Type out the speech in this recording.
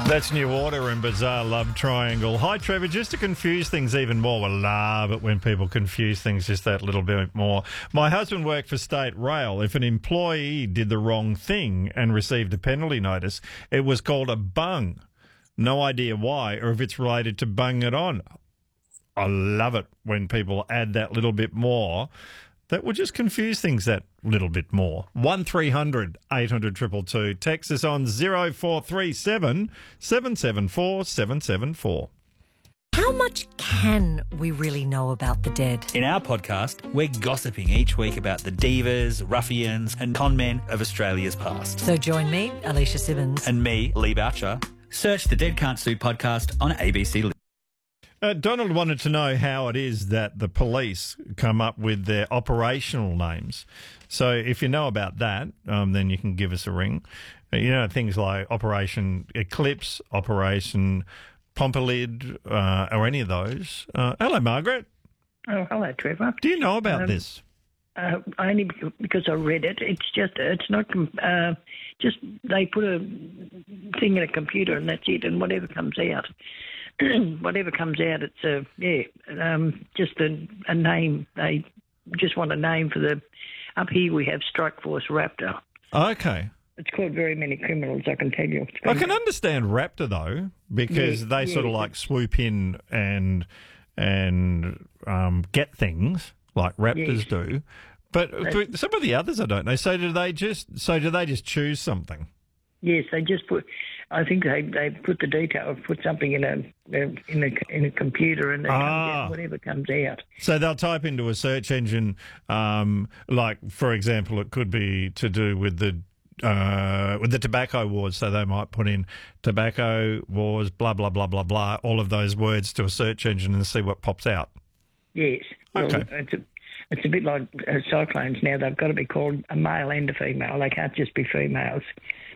That's New Order and Bizarre Love Triangle. Hi, Trevor. Just to confuse things even more, I love it when people confuse things just that little bit more. My husband worked for State Rail. If an employee did the wrong thing and received a penalty notice, it was called a bung. No idea why, or if it's related to bung it on. I love it when people add that little bit more. That will just confuse things that little bit more. 1300 800 222. Text us on 0437 774 774. How much can we really know about the dead? In our podcast, we're gossiping each week about the divas, ruffians and con men of Australia's past. So join me, Alicia Simmons. And me, Lee Boucher. Search the Dead Can't Sue podcast on ABC. Donald wanted to know how it is that the police come up with their operational names. So if you know about that, then you can give us a ring. You know, things like Operation Eclipse, Operation Pompalid, or any of those. Hello, Margaret. Oh, hello, Trevor. Do you know about this? Only because I read it. It's not just they put a thing in a computer and that's it, and whatever comes out. Whatever comes out, it's just a name. They just want a name for the. Up here we have Strike Force Raptor. Okay. It's called Very Many Criminals, I can tell you. I can understand Raptor though, because they sort of like swoop in and get things like raptors do. But some of the others I don't know. So do they just choose something? Yes, they just put. I think they put the detail, put something in a computer, and whatever comes out. So they'll type into a search engine, like for example, it could be to do with the tobacco wars. So they might put in tobacco wars, blah blah blah blah blah, all of those words to a search engine and see what pops out. Yes. Okay. Well, it's a bit like cyclones now. They've got to be called a male and a female. They can't just be females.